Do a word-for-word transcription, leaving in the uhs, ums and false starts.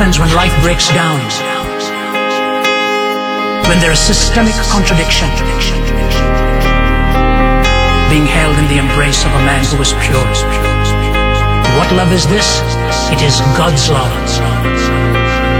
happens when life breaks down? When there is systemic contradiction being held in the embrace of a man who is pure. What love is this? It is God's love.